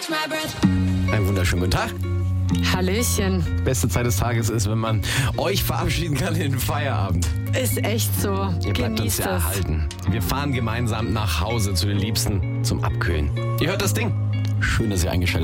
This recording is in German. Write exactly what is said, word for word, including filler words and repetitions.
Einen wunderschönen guten Tag. Hallöchen. Beste Zeit des Tages ist, wenn man euch verabschieden kann in den Feierabend. Ist echt so. Ihr bleibt uns Genießt ja es. erhalten. Wir fahren gemeinsam nach Hause zu den Liebsten zum Abkühlen. Ihr hört das Ding. Schön, dass ihr eingeschaltet habt.